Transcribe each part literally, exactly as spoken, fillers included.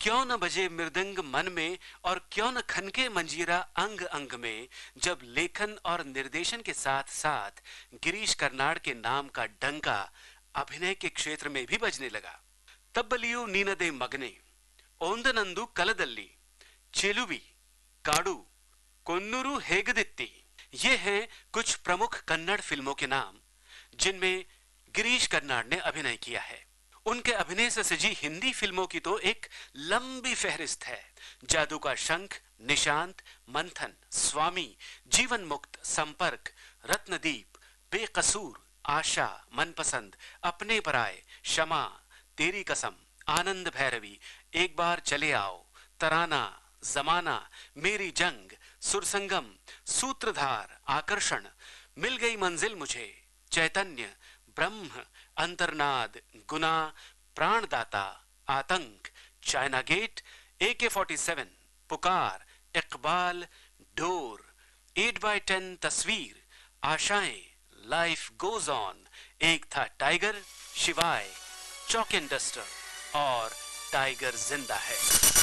क्यों न बजे मृदंग मन में और क्यों न खनके मंजीरा अंग अंग में, जब लेखन और निर्देशन के साथ साथ गिरीश कर्नाड के नाम का डंका अभिनय के क्षेत्र में भी बजने लगा। तब्बलियू नीनदे मगने, ओंदनंदु कलदल्ली, चेलुवी, काडू, कोन्नूरू हेगदित्ती, ये हैं कुछ प्रमुख कन्नड़ फिल्मों के नाम जिनमें गिरीश कर्नाड ने अभिनय किया है। उनके अभिनय से सजी हिंदी फिल्मों की तो एक लंबी फहरिस्त है। जादू का शंख, निशांत, मंथन, स्वामी, जीवन मुक्त, संपर्क, रत्नदीप, बेकसूर, आशा, मनपसंद, अपने पराए, क्षमा, तेरी कसम, आनंद भैरवी, एक बार चले आओ, तराना, जमाना, मेरी जंग, सुरसंगम, सूत्रधार, आकर्षण, मिल गई मंजिल मुझे, चैतन्य, ब्रह्म, अंतर्नाद, गुना, प्राणदाता, आतंक, चाइना गेट, ए के फोर्टी सेवन, पुकार, Iqbal, door, eight by ten तस्वीर, आशाएं, लाइफ गोज ऑन, एक था टाइगर, शिवाय, चौक एंड डस्टर और टाइगर जिंदा है।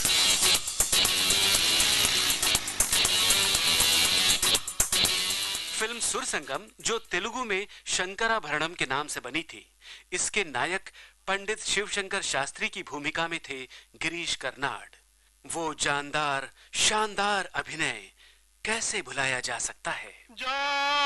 फिल्म सुरसंगम, जो तेलुगु में शंकराभरणम के नाम से बनी थी, इसके नायक पंडित शिवशंकर शास्त्री की भूमिका में थे गिरीश कर्नाड। वो जानदार, शानदार अभिनय कैसे भुलाया जा सकता है।